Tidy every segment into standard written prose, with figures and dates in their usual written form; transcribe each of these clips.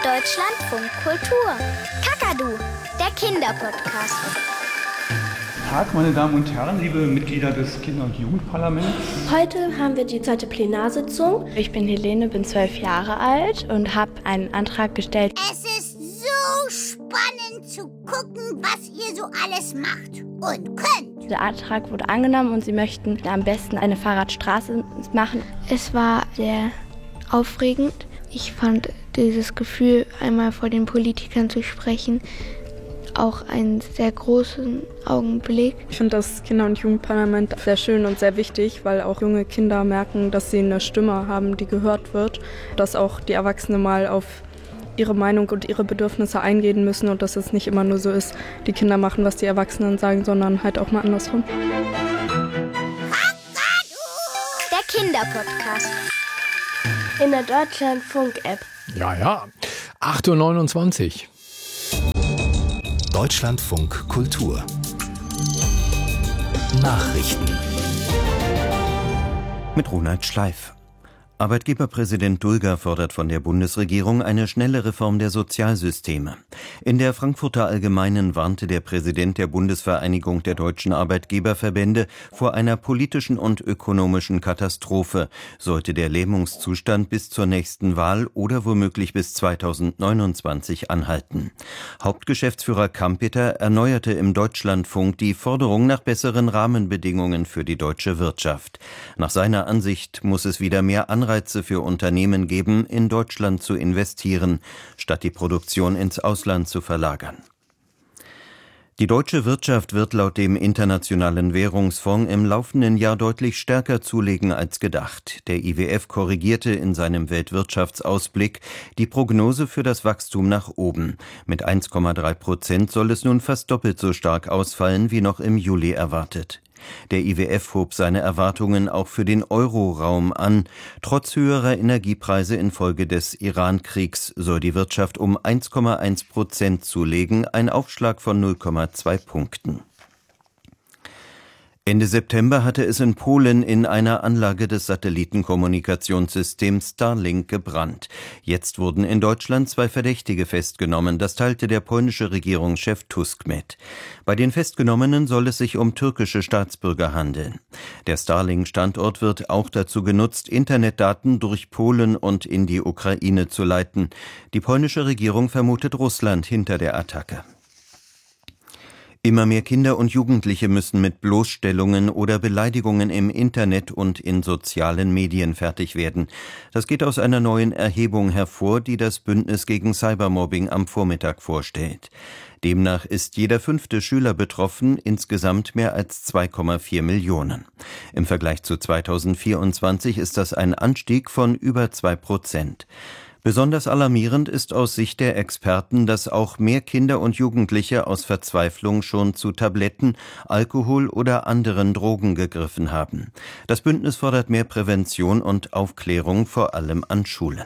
Deutschlandfunk Kultur. Kakadu, der Kinderpodcast. Tag, meine Damen und Herren, liebe Mitglieder des Kinder- und Jugendparlaments. Heute haben wir die 2. Plenarsitzung. Ich bin Helene, bin 12 Jahre alt und habe einen Antrag gestellt. Es ist so spannend zu gucken, was ihr so alles macht und könnt. Der Antrag wurde angenommen und sie möchten am besten eine Fahrradstraße machen. Es war sehr aufregend. Ich fand dieses Gefühl, einmal vor den Politikern zu sprechen, auch einen sehr großen Augenblick. Ich finde das Kinder- und Jugendparlament sehr schön und sehr wichtig, weil auch junge Kinder merken, dass sie eine Stimme haben, die gehört wird, dass auch die Erwachsenen mal auf ihre Meinung und ihre Bedürfnisse eingehen müssen und dass es nicht immer nur so ist, die Kinder machen, was die Erwachsenen sagen, sondern halt auch mal andersrum. Der Kinderpodcast. In der Deutschlandfunk-App. Ja. 8:29 Uhr. Deutschlandfunk Kultur. Nachrichten. Mit Ronald Schleif. Arbeitgeberpräsident Dulger fordert von der Bundesregierung eine schnelle Reform der Sozialsysteme. In der Frankfurter Allgemeinen warnte der Präsident der Bundesvereinigung der deutschen Arbeitgeberverbände vor einer politischen und ökonomischen Katastrophe, sollte der Lähmungszustand bis zur nächsten Wahl oder womöglich bis 2029 anhalten. Hauptgeschäftsführer Kampeter erneuerte im Deutschlandfunk die Forderung nach besseren Rahmenbedingungen für die deutsche Wirtschaft. Nach seiner Ansicht muss es wieder mehr Anreize für Unternehmen geben, in Deutschland zu investieren, statt die Produktion ins Ausland zu verlagern. Die deutsche Wirtschaft wird laut dem Internationalen Währungsfonds im laufenden Jahr deutlich stärker zulegen als gedacht. Der IWF korrigierte in seinem Weltwirtschaftsausblick die Prognose für das Wachstum nach oben. Mit 1,3% soll es nun fast doppelt so stark ausfallen wie noch im Juli erwartet. Der IWF hob seine Erwartungen auch für den Euroraum an. Trotz höherer Energiepreise infolge des Iran-Kriegs soll die Wirtschaft um 1,1% zulegen, ein Aufschlag von 0,2 Punkten. Ende September hatte es in Polen in einer Anlage des Satellitenkommunikationssystems Starlink gebrannt. Jetzt wurden in Deutschland 2 Verdächtige festgenommen, das teilte der polnische Regierungschef Tusk mit. Bei den Festgenommenen soll es sich um türkische Staatsbürger handeln. Der Starlink-Standort wird auch dazu genutzt, Internetdaten durch Polen und in die Ukraine zu leiten. Die polnische Regierung vermutet Russland hinter der Attacke. Immer mehr Kinder und Jugendliche müssen mit Bloßstellungen oder Beleidigungen im Internet und in sozialen Medien fertig werden. Das geht aus einer neuen Erhebung hervor, die das Bündnis gegen Cybermobbing am Vormittag vorstellt. Demnach ist jeder 5. Schüler betroffen, insgesamt mehr als 2,4 Millionen. Im Vergleich zu 2024 ist das ein Anstieg von über 2%. Besonders alarmierend ist aus Sicht der Experten, dass auch mehr Kinder und Jugendliche aus Verzweiflung schon zu Tabletten, Alkohol oder anderen Drogen gegriffen haben. Das Bündnis fordert mehr Prävention und Aufklärung, vor allem an Schulen.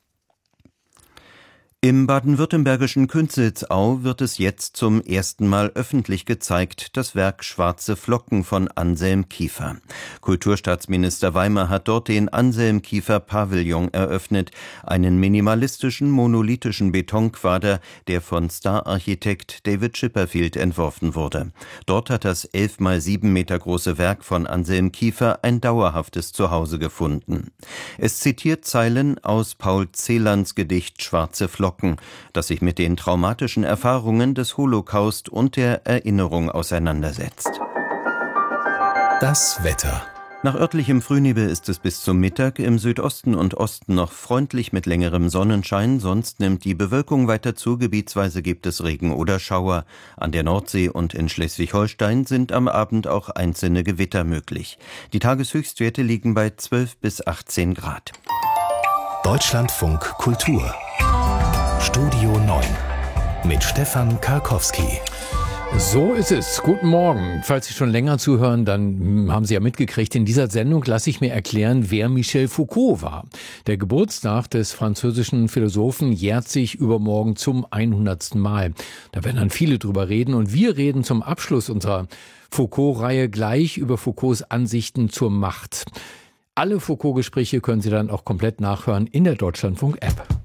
Im baden-württembergischen Künzelsau wird es jetzt zum ersten Mal öffentlich gezeigt, das Werk Schwarze Flocken von Anselm Kiefer. Kulturstaatsminister Weimer hat dort den Anselm Kiefer Pavillon eröffnet, einen minimalistischen, monolithischen Betonquader, der von Star-Architekt David Chipperfield entworfen wurde. Dort hat das 11 mal 7 Meter große Werk von Anselm Kiefer ein dauerhaftes Zuhause gefunden. Es zitiert Zeilen aus Paul Celans Gedicht Schwarze Flocken, das sich mit den traumatischen Erfahrungen des Holocaust und der Erinnerung auseinandersetzt. Das Wetter. Nach örtlichem Frühnebel ist es bis zum Mittag, im Südosten und Osten noch freundlich mit längerem Sonnenschein, sonst nimmt die Bewölkung weiter zu, gebietsweise gibt es Regen oder Schauer. An der Nordsee und in Schleswig-Holstein sind am Abend auch einzelne Gewitter möglich. Die Tageshöchstwerte liegen bei 12 bis 18 Grad. Deutschlandfunk Kultur. Studio 9 mit Stefan Karkowski. So ist es. Guten Morgen. Falls Sie schon länger zuhören, dann haben Sie ja mitgekriegt, in dieser Sendung lasse ich mir erklären, wer Michel Foucault war. Der Geburtstag des französischen Philosophen jährt sich übermorgen zum 100. Mal. Da werden dann viele drüber reden und wir reden zum Abschluss unserer Foucault-Reihe gleich über Foucaults Ansichten zur Macht. Alle Foucault-Gespräche können Sie dann auch komplett nachhören in der Deutschlandfunk-App.